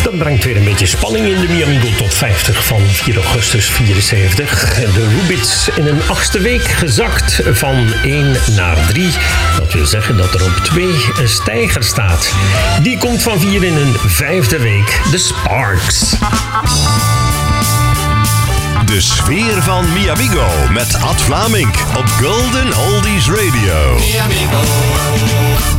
Dat brengt weer een beetje spanning in de Miamigo Top 50 van 4 augustus 74. De Rubits in een 8e week gezakt van 1 naar 3. Dat wil zeggen dat er op 2 een stijger staat. Die komt van 4 in een 5e week. De Sparks. De sfeer van Miamigo met Ad Vlamink op Golden Oldies Radio. Miamigo.